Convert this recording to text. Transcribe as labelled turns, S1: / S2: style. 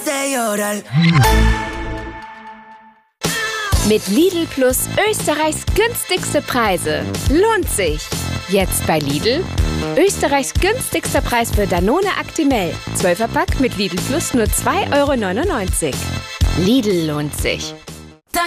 S1: de llorar.
S2: Mit Lidl Plus Österreichs günstigste Preise. Lohnt sich! Jetzt bei Lidl. Österreichs günstigster Preis für Danone Actimel. 12er Pack mit Lidl Plus nur 2,99 €. Lidl lohnt sich.